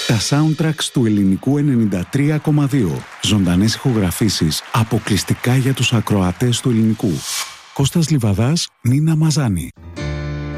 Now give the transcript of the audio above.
Τα soundtracks του ελληνικού 93,2. Ζωντανές ηχογραφήσεις αποκλειστικά για τους ακροατές του ελληνικού. Κώστας Λιβαδάς, Νίνα Μαζάνη.